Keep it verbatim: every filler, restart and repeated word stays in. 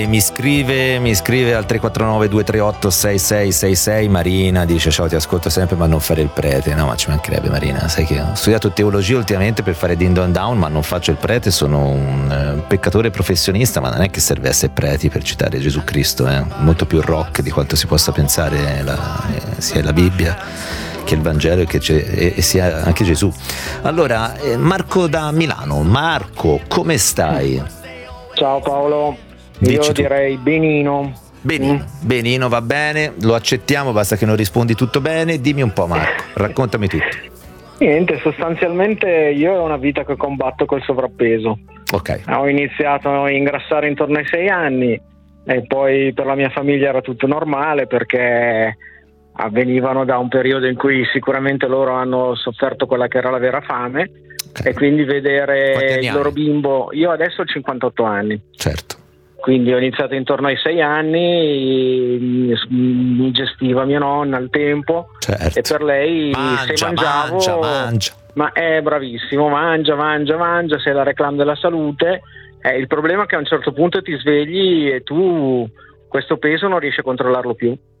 E mi scrive, mi scrive al tre quattro nove due tre otto sei sei sei sei Marina, dice: ciao, ti ascolto sempre ma non fare il prete. No, ma ci mancherebbe, Marina, sai che ho studiato teologia ultimamente per fare Din Don Down, ma non faccio il prete, sono un uh, peccatore professionista, ma non è che serve essere preti per citare Gesù Cristo, eh. Molto più rock di quanto si possa pensare la, eh, sia la Bibbia che il Vangelo e, che e, e sia anche Gesù. Allora, eh, Marco da Milano. Marco, come stai? Ciao Paolo. Dici Io tu. direi benino. Benino, Mm. benino, va bene, lo accettiamo, basta che non rispondi tutto bene. Dimmi un po', Marco, raccontami tutto. Niente, sostanzialmente io ho una vita che combatto col sovrappeso. Ok. Ho iniziato a ingrassare intorno ai sei anni e poi per la mia famiglia era tutto normale, perché avvenivano da un periodo in cui sicuramente loro hanno sofferto quella che era la vera fame, Okay. e quindi Quanti vedere anni il loro hai? bimbo. Io adesso ho cinquantotto anni. Certo. Quindi ho iniziato intorno ai sei anni, mi, mi gestiva mia nonna al tempo, Certo. e per lei Mangia, se mangiavo, mangia, mangia. ma è bravissimo, mangia, mangia, mangia, sei la reclame della salute. Eh, il problema è che a un certo punto ti svegli e tu questo peso non riesci a controllarlo più.